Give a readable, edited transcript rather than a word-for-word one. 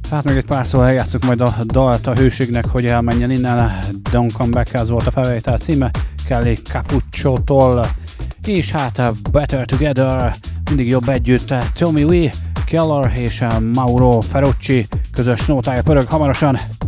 Hát még egy pár szó eljátszuk majd a dalt a hőségnek, hogy elmenjen innen. Don't Come Back, ez volt a felvétel címe, Kelly Cappuccio-tól. És hát Better Together, mindig jobb együtt, Tommy Wee, Keller és Mauro Ferrucci közös nótája pörög hamarosan.